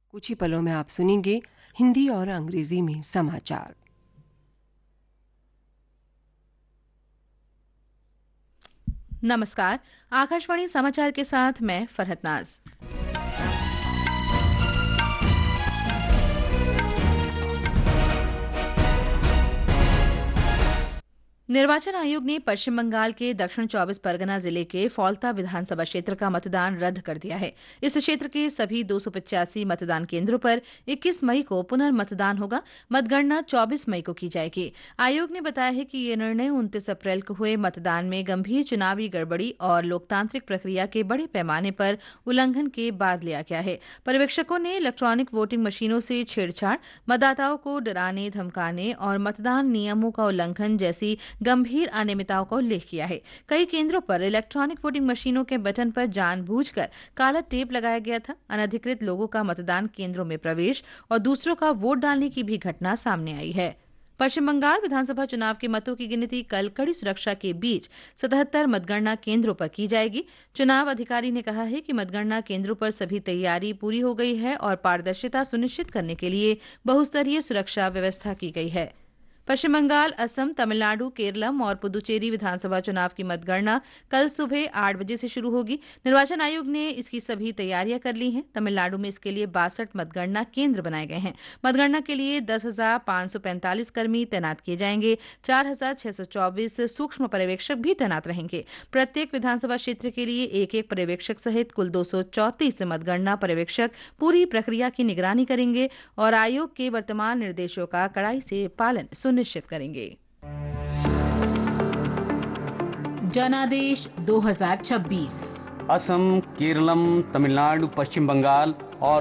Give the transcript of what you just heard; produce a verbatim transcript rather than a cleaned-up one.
कुछ ही पलों में आप सुनेंगे हिंदी और अंग्रेजी में समाचार। नमस्कार, आकाशवाणी समाचार के साथ मैं फरहत नाज। निर्वाचन आयोग ने पश्चिम बंगाल के दक्षिण चौबीस परगना जिले के फौल्ता विधानसभा क्षेत्र का मतदान रद्द कर दिया है। इस क्षेत्र के सभी दो सौ पचासी मतदान केंद्रों पर इक्कीस मई को पुनर्मतदान होगा। मतगणना चौबीस मई को की जाएगी। आयोग ने बताया है कि यह निर्णय उनतीस अप्रैल को हुए मतदान में गंभीर चुनावी गड़बड़ी और लोकतांत्रिक प्रक्रिया के बड़े पैमाने पर उल्लंघन के बाद लिया गया है। पर्यवेक्षकों ने इलेक्ट्रॉनिक वोटिंग मशीनों से छेड़छाड़, मतदाताओं को डराने धमकाने और मतदान नियमों का उल्लंघन जैसी गंभीर अनियमितताओं का उल्लेख किया है। कई केंद्रों पर इलेक्ट्रॉनिक वोटिंग मशीनों के बटन पर जानबूझकर काला टेप लगाया गया था। अनधिकृत लोगों का मतदान केंद्रों में प्रवेश और दूसरों का वोट डालने की भी घटना सामने आई है। पश्चिम बंगाल विधानसभा चुनाव के मतों की गिनती कल कड़ी सुरक्षा के बीच सतहत्तर मतगणना केंद्रों पर की जाएगी। चुनाव अधिकारी ने कहा है कि मतगणना केंद्रों पर सभी तैयारी पूरी हो गई है और पारदर्शिता सुनिश्चित करने के लिए बहुस्तरीय सुरक्षा व्यवस्था की गई है। पश्चिम बंगाल, असम, तमिलनाडु, केरलम और पुदुचेरी विधानसभा चुनाव की मतगणना कल सुबह आठ बजे से शुरू होगी। निर्वाचन आयोग ने इसकी सभी तैयारियां कर ली हैं। तमिलनाडु में इसके लिए बासठ मतगणना केंद्र बनाए गए हैं। मतगणना के लिए दस हजार पांच सौ पैंतालीस कर्मी तैनात किए जाएंगे। चार हजार छह सौ चौबीस सूक्ष्म पर्यवेक्षक भी तैनात रहेंगे। प्रत्येक विधानसभा क्षेत्र के लिए एक एक पर्यवेक्षक सहित कुल दो सौ चौंतीस मतगणना पर्यवेक्षक पूरी प्रक्रिया की निगरानी करेंगे और आयोग के वर्तमान निर्देशों का कड़ाई से पालन सुनिश्चित करेंगे। जनादेश दो हज़ार छब्बीस असम, केरलम, तमिलनाडु, पश्चिम बंगाल और